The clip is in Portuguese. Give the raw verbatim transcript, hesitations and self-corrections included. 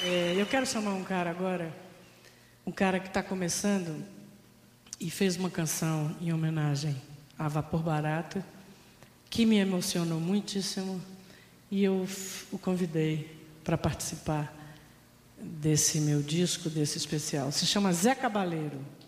É, eu quero chamar um cara agora, um cara que está começando e fez uma canção em homenagem a Vapor Barato, que me emocionou muitíssimo, e eu o convidei para participar desse meu disco, desse especial. Se chama Zé Cabaleiro.